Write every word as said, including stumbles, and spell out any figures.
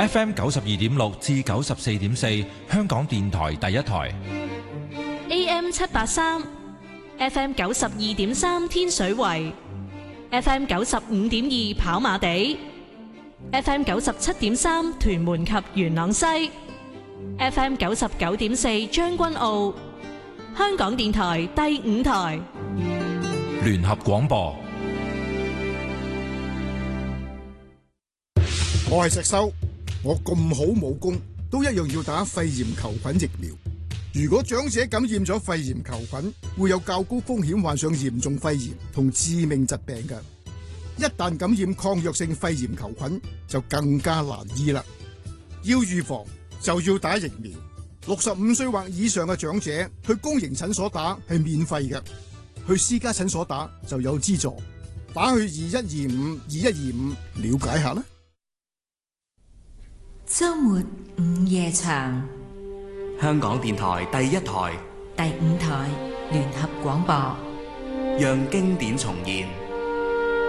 F M 九十二點六至九十四點四，香港電台第一台。 A M 七八三，F M 九十二點三天水圍，F M 九十五點二跑馬地，F M 九十七點三屯門及元朗西，F M 九十九點四將軍澳，香港電台第五台聯合廣播。 我係石修，我咁好武功，都一樣要打肺炎球菌疫苗。如果長者感染咗肺炎球菌，會有較高風險患上嚴重肺炎同致命疾病嘅。一旦感染抗藥性肺炎球菌，就更加難醫啦。要預防就要打疫苗。六十五歲或以上嘅長者去公營診所打係免費嘅，去私家診所打就有資助。打去二一二五二一二五了解下啦。 周末午夜場， 香港電台第一台、 第五台聯合廣播， 讓經典重現。